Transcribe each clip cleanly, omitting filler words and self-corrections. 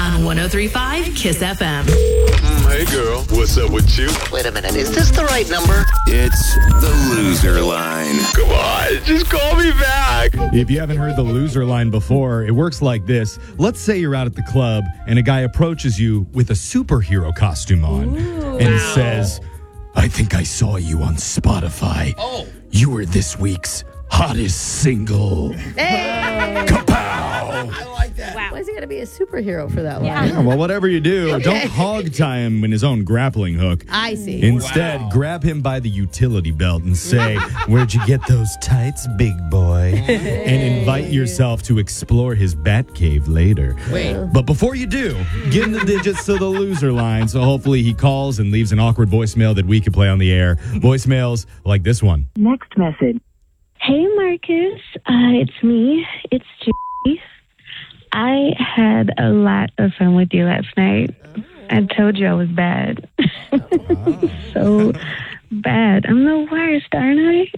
on 103.5 Kiss FM. Hey, girl. What's up with you? Wait a minute. Is this the right number? It's the loser line. Come on. Just call me back. If you haven't heard the loser line before, it works like this. Let's say you're out at the club and a guy approaches you with a superhero costume on and says, I think I saw you on Spotify. Oh. You were this week's hottest single. Hey. Kapow! I like that. Wow. Why is he going to be a superhero for that one? Yeah, well, whatever you do, don't hog tie him in his own grappling hook. I see. Instead, grab him by the utility belt and say, where'd you get those tights, big boy? And invite yourself to explore his bat cave later. Wait. But before you do, give him the digits to the loser line, so hopefully he calls and leaves an awkward voicemail that we can play on the air. Voicemails like this one. Next message. Hey, Marcus. It's me. It's Judy. I had a lot of fun with you last night. I told you I was bad. So bad. I'm the worst, aren't I?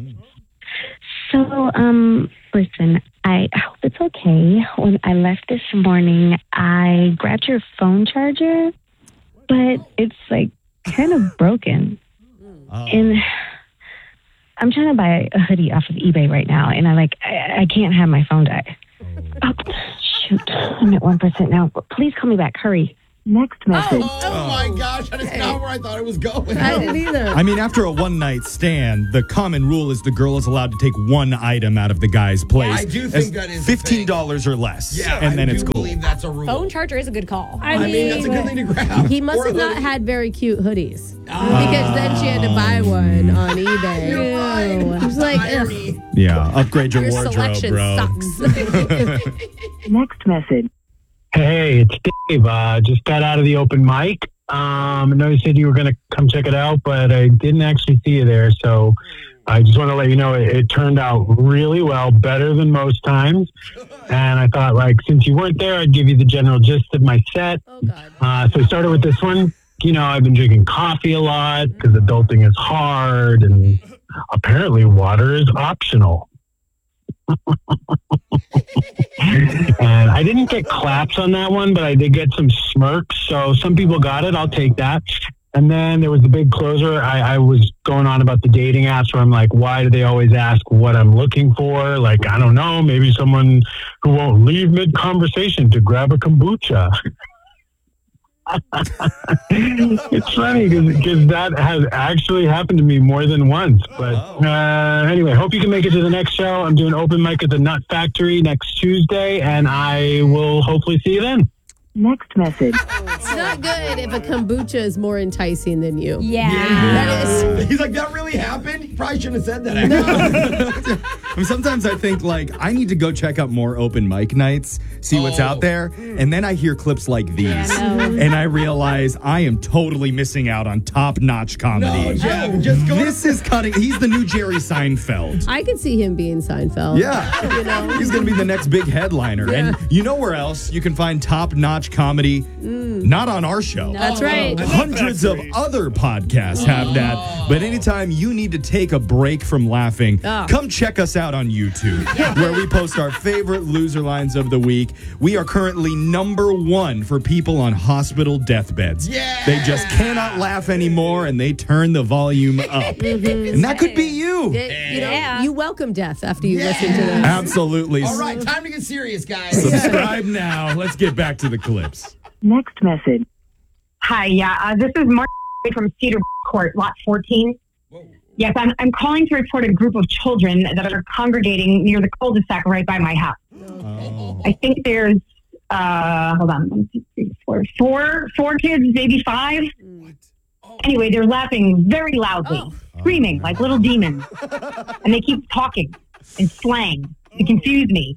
So, listen, I hope it's okay. When I left this morning, I grabbed your phone charger, but it's like kind of broken. And I'm trying to buy a hoodie off of eBay right now, and I can't have my phone die. Oh, shoot. I'm at 1% now. Please call me back. Hurry. Next message. Oh my gosh, that is not where I thought it was going. I didn't either. I mean, after a one-night stand, the common rule is the girl is allowed to take one item out of the guy's place. I do think that is a thing. $15 or less. Yeah, and then I it's do cool. believe that's a rule. Phone charger is a good call. I mean, that's a good thing to grab. He must Or a have not hoodie. had very cute hoodies. Because then she had to buy one on eBay. You're right. Ew. I was like, ugh, Irony. Yeah, upgrade your wardrobe, selection bro. sucks. Next message. Hey, it's Dave. Just got out of the open mic. I know you said you were going to come check it out, but I didn't actually see you there. So I just want to let you know it turned out really well, better than most times. And I thought, since you weren't there, I'd give you the general gist of my set. Oh, God. So I started with this one. You know, I've been drinking coffee a lot because adulting is hard, and apparently water is optional. And I didn't get claps on that one, but I did get some smirks. So some people got it. I'll take that. And then there was the big closer. I was going on about the dating apps where I'm like, why do they always ask what I'm looking for? Like, I don't know, maybe someone who won't leave mid-conversation to grab a kombucha. It's funny because that has actually happened to me more than once. But anyway, hope you can make it to the next show. I'm doing open mic at the Nut Factory next Tuesday, and I will hopefully see you then. Next message. It's not good if a kombucha is more enticing than you. Yeah. That is. He's like, that really happened? You probably shouldn't have said that. Actually. I mean, sometimes I think, I need to go check out more open mic nights, see what's out there, and then I hear clips like these, and I realize I am totally missing out on top-notch comedy. No, Jeff, just go. This is cutting. He's the new Jerry Seinfeld. I could see him being Seinfeld. Yeah. He's going to be the next big headliner. Yeah. And you know where else you can find top-notch comedy? Not on our show. That's right. Hundreds of other podcasts have that. But anytime you need to take a break from laughing, come check us out on YouTube, where we post our favorite loser lines of the week. We are currently #1 for people on hospital deathbeds. Yeah. They just cannot laugh anymore, and they turn the volume up. And that could be you. You welcome death after you listen to this. Absolutely. All right, time to get serious, guys. Subscribe now. Let's get back to the clips. Next message. Hi, this is Mark from Cedar Court, lot 14. Whoa. Yes, I'm calling to report a group of children that are congregating near the cul-de-sac right by my house. Oh. I think there's, hold on, 1, 2, 3, 4, four kids, maybe 5. Anyway, they're laughing very loudly, screaming like little demons. And they keep talking in slang to confuse me.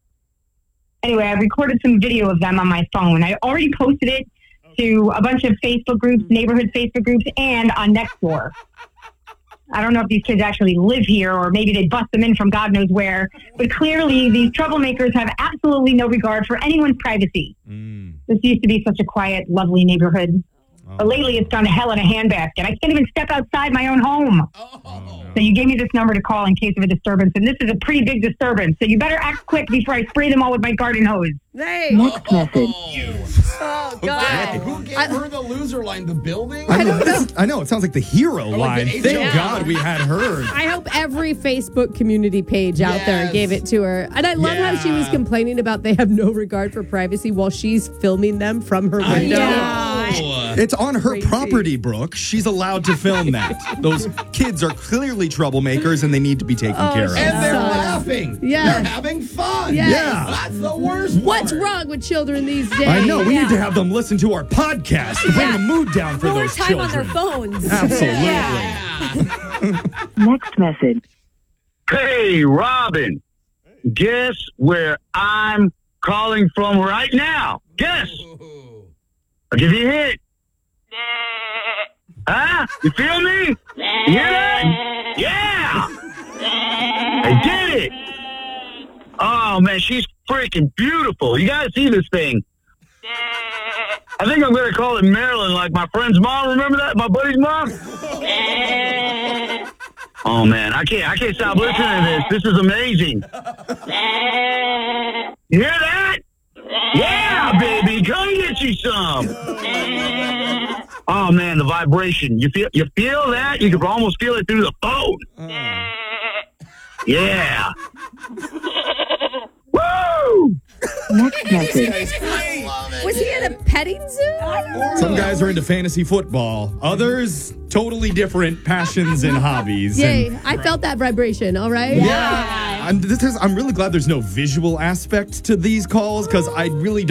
Anyway, I recorded some video of them on my phone. I already posted it to a bunch of Facebook groups, neighborhood Facebook groups, and on Nextdoor. I don't know if these kids actually live here or maybe they bust them in from God knows where, but clearly these troublemakers have absolutely no regard for anyone's privacy. This used to be such a quiet, lovely neighborhood. But lately it's gone to hell in a handbasket. I can't even step outside my own home. So you gave me this number to call in case of a disturbance, and this is a pretty big disturbance. So you better act quick before I spray them all with my garden hose. Hey. Next message. Oh, God. Who gave her the loser line? The building? I know. It sounds like the hero line. the Thank HR. God we had her. I hope every Facebook community page out there Yes. gave it to her. And I love how she was Yeah. complaining about they have no regard for privacy while she's filming them from her window. It's on her Crazy. property, Brooke. She's allowed to film that. Those kids are clearly troublemakers and they need to be taken care of. And they're Son. laughing. Yeah. They're having fun. Yes. Yeah. That's the worst What's part. wrong with children these days? I know. We need to have them listen to our podcast to bring the mood down for More those time children. on their phones. Absolutely. Next message. Hey, Robin, guess where I'm calling from right now? Guess. I'll give you a hint. Huh? You feel me? You hear that? Yeah! I did it! Oh, man, she's freaking beautiful. You gotta see this thing. I think I'm gonna call it Marilyn, like my friend's mom. Remember that? My buddy's mom? Oh, man, I can't stop listening to this. This is amazing. You hear that? Yeah, baby, come get you some. Oh man, the vibration. You feel that? You can almost feel it through the phone. Yeah. Woo! Next message. Was he in a petting zoo? Some guys are into fantasy football. Others, totally different passions and hobbies. Yay. And I felt that vibration, all right? I'm really glad there's no visual aspect to these calls because I really